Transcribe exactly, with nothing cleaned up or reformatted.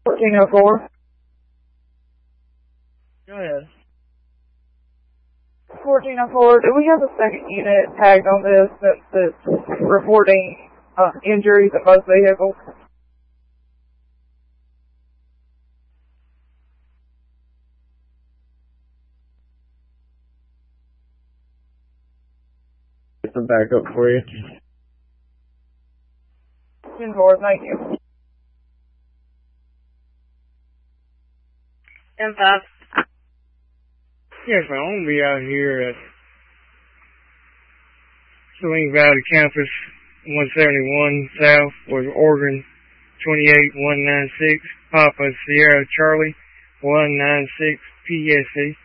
fourteen oh four. Go ahead. fourteen oh four, do we have a second unit tagged on this that's, that's reporting uh, injuries at both vehicles? Get some backup for you. ten four, thank you. ten five. Yes, ma'am. I'm going to be out here at Saline Valley Campus, one seventy-one South, with Oregon twenty-eight one nine six, Papa Sierra Charlie one nine six P S C.